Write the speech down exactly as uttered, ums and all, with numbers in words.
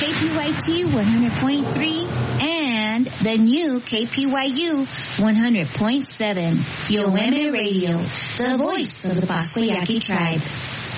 K P Y T one hundred point three and the new K P Y U one hundred point seven. Yoeme Radio, the voice of the Pasco Yaqui tribe.